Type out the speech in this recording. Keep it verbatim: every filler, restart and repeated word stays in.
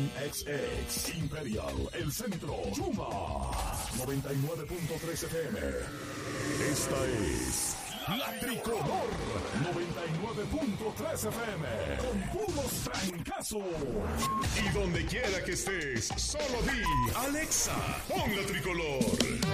en X X, Imperial, El Centro, Yuma, noventa y nueve punto tres F M. Esta es La Tricolor, noventa y nueve punto tres F M, con puros trancazos. Y donde quiera que estés, solo di, Alexa, pon La Tricolor.